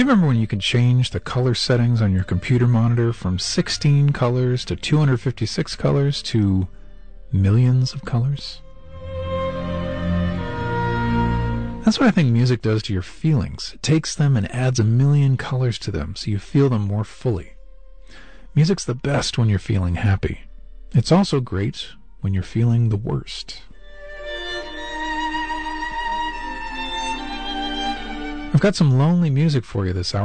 you remember when you could change the color settings on your computer monitor from 16 colors to 256 colors to millions of colors? That's what I think music does to your feelings. It takes them and adds a million colors to them so you feel them more fully. Music's the best when you're feeling happy. It's also great when you're feeling the worst. I've got some lonely music for you this hour.